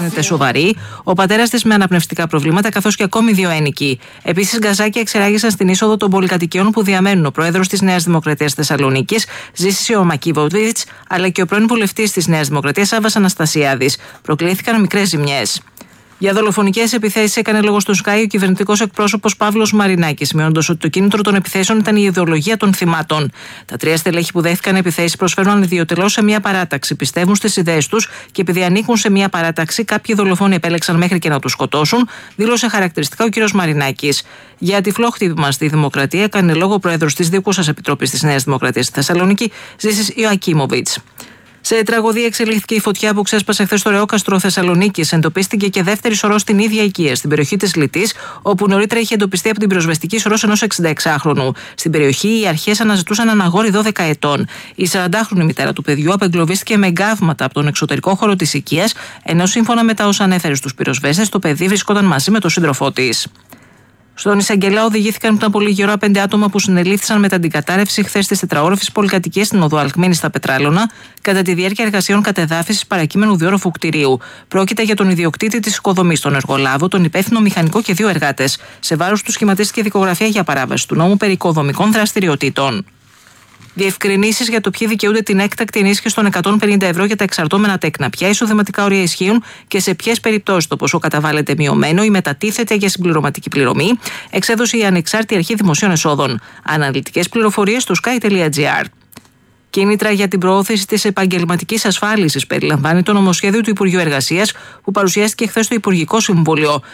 διαπιστώνεται σοβαρή, ο πατέρας της με αναπνευστικά προβλήματα, καθώς και ακόμη 2 ένοικοι. Επίσης, γκαζάκια εξεράγησαν στην είσοδο των πολυκατοικιών που διαμένουν ο πρόεδρος της Νέας Δημοκρατίας Θεσσαλονίκης, Ζήσης Ιωμακίβοβιτς, αλλά και ο πρώην βουλευτής της Νέας Δημοκρατίας, Σάββας Αναστασιάδης. Προκλήθηκαν μικρές ζημιές. Για δολοφονικές επιθέσεις έκανε λόγο στο Sky ο κυβερνητικός εκπρόσωπος Παύλος Μαρινάκης, μειώνοντας ότι το κίνητρο των επιθέσεων ήταν η ιδεολογία των θυμάτων. Τα 3 στελέχη που δέχτηκαν επιθέσεις προσφέρουν ανιδιοτελώς σε μια παράταξη, πιστεύουν στις ιδέες τους και επειδή ανήκουν σε μια παράταξη, κάποιοι δολοφόνοι επέλεξαν μέχρι και να τους σκοτώσουν, δήλωσε χαρακτηριστικά ο κ. Μαρινάκης. Για τυφλό χτύπημα στη Δημοκρατία έκανε λόγο ο πρόεδρος της Διοικούσας Επιτροπής της Νέας Δημοκρατίας στη Θεσσαλονίκη, Ζήσης Ιωακίμοβιτς. Σε τραγωδία εξελίχθηκε η φωτιά που ξέσπασε χθες στο Ρεόκαστρο Θεσσαλονίκης. Εντοπίστηκε και δεύτερη σωρό στην ίδια οικία, στην περιοχή της Λυτής, όπου νωρίτερα είχε εντοπιστεί από την πυροσβεστική σωρό ενός 66χρονου. Στην περιοχή, οι αρχές αναζητούσαν ένα αγόρι 12 ετών. Η 40χρονη μητέρα του παιδιού απεγκλωβίστηκε με εγκάβματα από τον εξωτερικό χώρο της οικίας, ενώ σύμφωνα με τα όσα ανέφερε στους πυροσβέστες, το παιδί βρισκόταν μαζί με τον σύντροφό της. Στον εισαγγελέα οδηγήθηκαν πριν από λίγη ώρα 5 άτομα που συνελήφθησαν με την αντικατάρρευση χθες στις τετραόροφες πολυκατοικίες στην οδό Αλκμήνη στα Πετράλωνα, κατά τη διάρκεια εργασιών κατεδάφισης παρακείμενου διόροφου κτηρίου. Πρόκειται για τον ιδιοκτήτη της οικοδομής, τον εργολάβο, τον υπεύθυνο μηχανικό και 2 εργάτες. Σε βάρος του σχηματίστηκε δικογραφία για παράβαση του νόμου περί οικοδομικών δραστηριοτήτων. Διευκρινήσεις για το ποιοι δικαιούνται την έκτακτη ενίσχυση των 150 ευρώ για τα εξαρτώμενα τέκνα. Ποια εισοδηματικά όρια ισχύουν και σε ποιες περιπτώσεις το ποσό καταβάλλεται μειωμένο ή μετατίθεται για συμπληρωματική πληρωμή, εξέδωσε η Ανεξάρτητη Αρχή Δημοσίων Εσόδων. Αναλυτικές πληροφορίες στο sky.gr. Κίνητρα για την προώθηση της επαγγελματικής ασφάλισης περιλαμβάνει το νομοσχέδιο του Υπουργείου Εργασίας που παρουσιάστηκε χθες στο Υπουργικό Συμβούλιο.